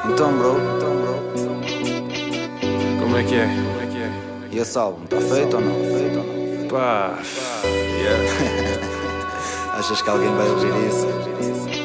Então, bro, Como é que é? e esse álbum, tá feito ou não? Pá, yeah. Achas que alguém vai ouvir isso?